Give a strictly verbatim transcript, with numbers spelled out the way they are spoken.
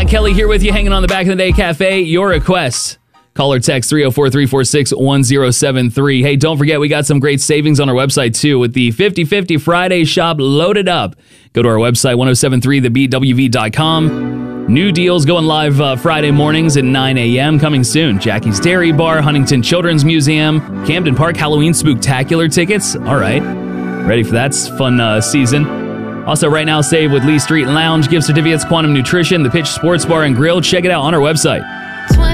Matt Kelly here with you, hanging on the Back in the Day Cafe. Your requests. Call or text three oh four, three four six, one oh seven three. Hey, don't forget, we got some great savings on our website, too, with the fifty fifty Friday shop loaded up. Go to our website, ten seventy-three the beat w v dot com. New deals going live uh, Friday mornings at nine a.m. Coming soon. Jackie's Dairy Bar, Huntington Children's Museum, Camden Park Halloween Spooktacular tickets. All right. Ready for that fun uh, season. Also, right now, save with Lee Street Lounge, gift certificates, Quantum Nutrition, the Pitch Sports Bar and Grill. Check it out on our website.